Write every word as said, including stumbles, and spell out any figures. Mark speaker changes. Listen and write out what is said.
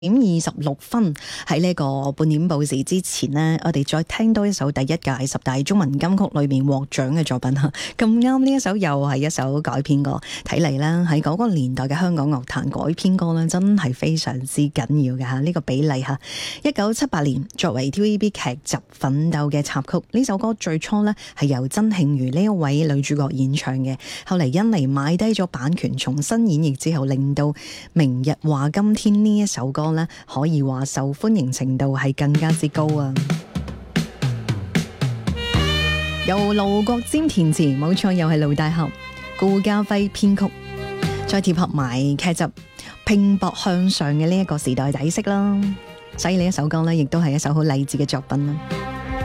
Speaker 1: 點二十六分，喺呢個半點報時之前呢，我哋再聽多一首第一屆十大中文金曲裏面獲獎嘅作品吓。咁啱呢一首又係一首改編歌，睇嚟啦喺嗰個年代嘅香港樂壇改編歌呢，真係非常之緊要嘅吓。呢個比例吓，一九七八年作為 T V B 劇集《奮鬥》嘅插曲，呢首歌最初呢係由曾慶瑜呢一位女主角演唱嘅，後嚟因嚟買低咗版權，重新演繹之後，令到明日話今天呢一首歌咧，可以話受歡迎程度係更加之高啊！由盧國沾填詞，冇錯，又係盧大俠、顧嘉輝編曲，再貼合埋劇集拼搏向上嘅呢一個時代底色啦，所以呢一首歌咧，亦都係一首好勵志嘅作品啦。